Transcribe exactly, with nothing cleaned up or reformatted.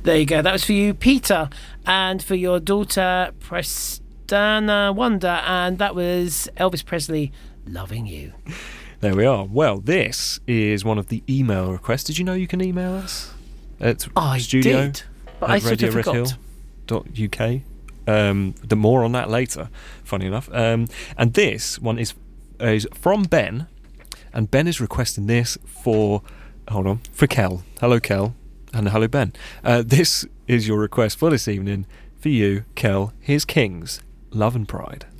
There you go. That was for you, Peter, and for your daughter, Prestana Wonder, and that was Elvis Presley, Loving You. There we are. Well, this is one of the email requests. Did you know you can email us? At I studio did, but I sort of forgot. .uk. Um, the more on that later, funny enough. Um, and this one is, uh, is from Ben, and Ben is requesting this for, hold on, for Kel. Hello, Kel, and hello, Ben. Uh, this is your request for this evening. For you, Kel, here's Kings, Love and Pride.